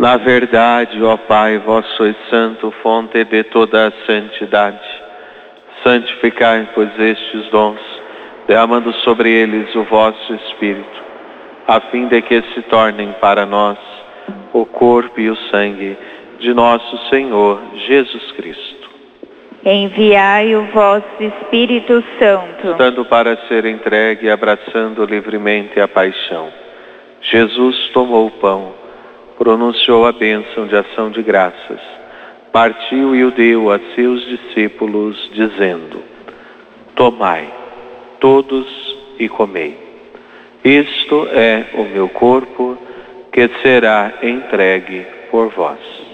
Na verdade, ó Pai, vós sois santo, fonte de toda a santidade. Santificai, pois, estes dons, derramando sobre eles o vosso Espírito, a fim de que se tornem para nós o corpo e o sangue de nosso Senhor Jesus Cristo. Enviai o vosso Espírito Santo, Estando para ser entregue e abraçando livremente a paixão, Jesus tomou o pão, pronunciou a bênção de ação de graças, partiu e o deu a seus discípulos, dizendo: tomai, todos, e comei. Isto é o meu corpo, que será entregue por vós.